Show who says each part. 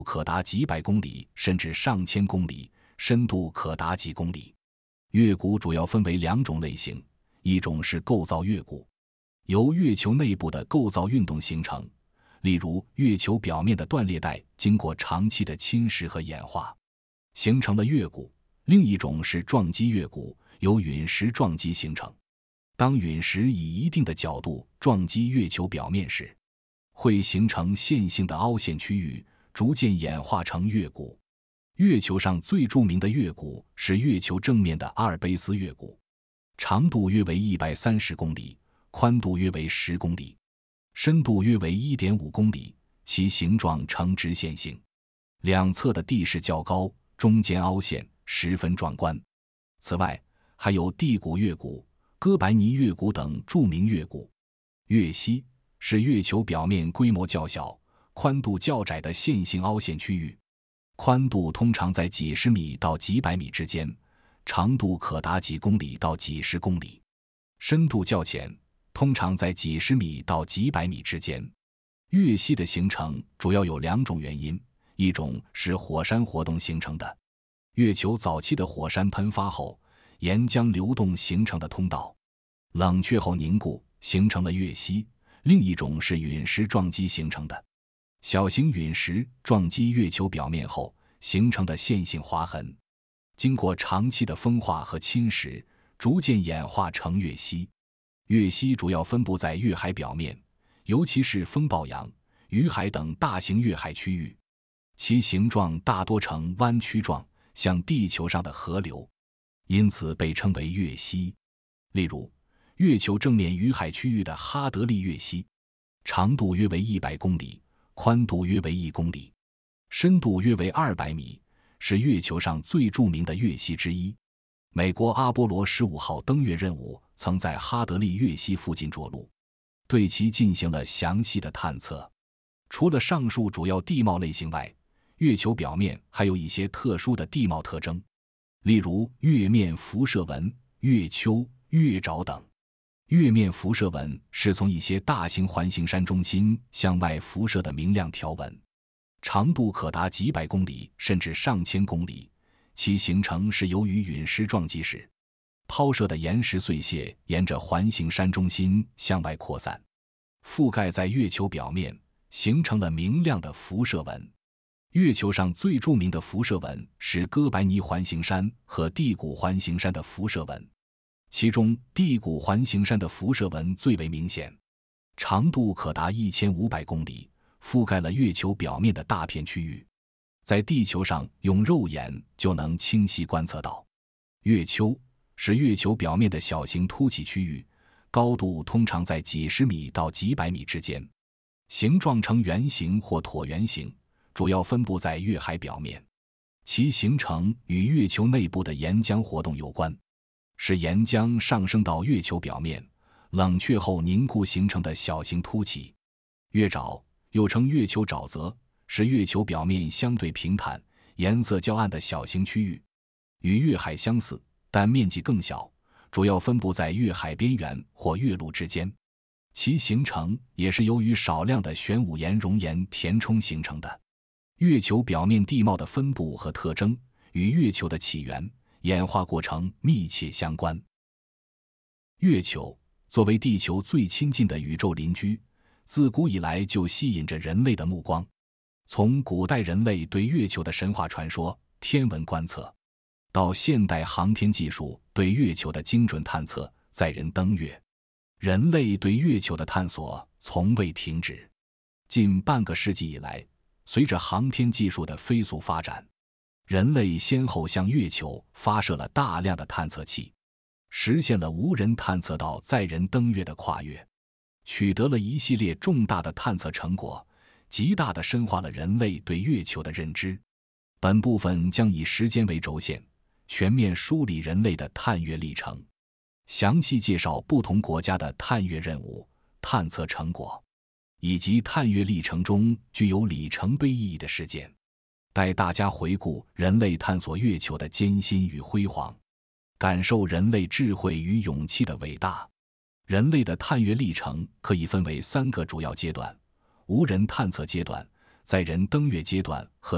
Speaker 1: 可达几百公里甚至上千公里，深度可达几公里。月谷主要分为两种类型，一种是构造月谷，由月球内部的构造运动形成，例如月球表面的断裂带经过长期的侵蚀和演化，形成了月谷。另一种是撞击月谷，由陨石撞击形成。当陨石以一定的角度撞击月球表面时，会形成线性的凹陷区域，逐渐演化成月谷。月球上最著名的月谷是月球正面的阿尔卑斯月谷，长度约为130公里，宽度约为10公里，深度约为1.5公里，其形状呈直线形，两侧的地势较高，中间凹陷，十分壮观。此外，还有地谷月谷、哥白尼月谷等著名月谷。月隙是月球表面规模较小、宽度较窄的线性凹陷区域，宽度通常在几十米到几百米之间，长度可达几公里到几十公里，深度较浅，通常在几十米到几百米之间。月隙的形成主要有两种原因，一种是火山活动形成的，月球早期的火山喷发后，岩浆流动形成的通道，冷却后凝固，形成了月隙；另一种是陨石撞击形成的，小型陨石撞击月球表面后形成的线性划痕，经过长期的风化和侵蚀，逐渐演化成月隙。月隙主要分布在月海表面，尤其是风暴洋、雨海等大型月海区域，其形状大多呈弯曲状，像地球上的河流，因此被称为月隙。例如，月球正面雨海区域的哈德利月隙，长度约为100公里，宽度约为1公里，深度约为200米，是月球上最著名的月隙之一。美国阿波罗15号登月任务曾在哈德利月隙附近着陆，对其进行了详细的探测。除了上述主要地貌类型外，月球表面还有一些特殊的地貌特征，例如月面辐射纹、月丘、月沼等。月面辐射纹是从一些大型环形山中心向外辐射的明亮条纹，长度可达几百公里甚至上千公里，其形成是由于陨石撞击时抛射的岩石碎屑沿着环形山中心向外扩散，覆盖在月球表面，形成了明亮的辐射纹。月球上最著名的辐射纹是哥白尼环形山和地谷环形山的辐射纹，其中地谷环形山的辐射纹最为明显，长度可达1500公里，覆盖了月球表面的大片区域，在地球上用肉眼就能清晰观测到。月丘是月球表面的小型凸起区域，高度通常在几十米到几百米之间，形状呈圆形或椭圆形，主要分布在月海表面，其形成与月球内部的岩浆活动有关，是岩浆上升到月球表面，冷却后凝固形成的小型凸起。月沼又称月球沼泽，是月球表面相对平坦、颜色较暗的小型区域，与月海相似，但面积更小，主要分布在月海边缘或月路之间。其形成也是由于少量的玄武岩熔岩填充形成的。月球表面地貌的分布和特征与月球的起源、演化过程密切相关。月球作为地球最亲近的宇宙邻居，自古以来就吸引着人类的目光。从古代人类对月球的神话传说、天文观测，到现代航天技术对月球的精准探测、载人登月，人类对月球的探索从未停止。近半个世纪以来，随着航天技术的飞速发展，人类先后向月球发射了大量的探测器，实现了无人探测到载人登月的跨越，取得了一系列重大的探测成果，极大地深化了人类对月球的认知。本部分将以时间为轴线，全面梳理人类的探月历程，详细介绍不同国家的探月任务、探测成果，以及探月历程中具有里程碑意义的事件，带大家回顾人类探索月球的艰辛与辉煌，感受人类智慧与勇气的伟大。人类的探月历程可以分为3个主要阶段：无人探测阶段、载人登月阶段和